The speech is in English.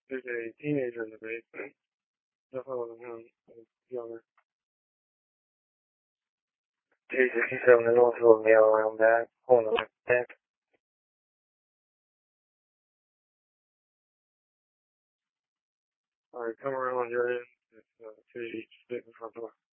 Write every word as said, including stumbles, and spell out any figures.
There's a teenager in the basement. Definitely wasn't him. It was younger. T sixty-seven is also a male around back. Hold on. Back. Alright, come around your end. It's uh, two each. Sit in front door.